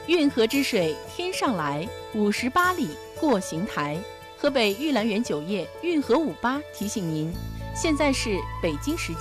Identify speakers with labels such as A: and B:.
A: 运河之水天上来，58里过邢台。河北玉兰园酒业运河58提醒您，现在是北京时间